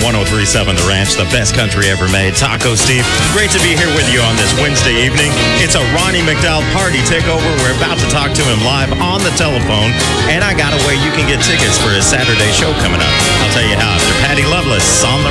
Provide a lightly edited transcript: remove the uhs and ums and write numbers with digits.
1037 The Ranch, the best country ever made. Taco Steve, great to be here with you on this Wednesday evening. It's a Ronnie McDowell party takeover. We're about to talk to him live on the telephone, and I got a way you can get tickets for his Saturday show coming up. I'll tell you how after Patty Loveless on the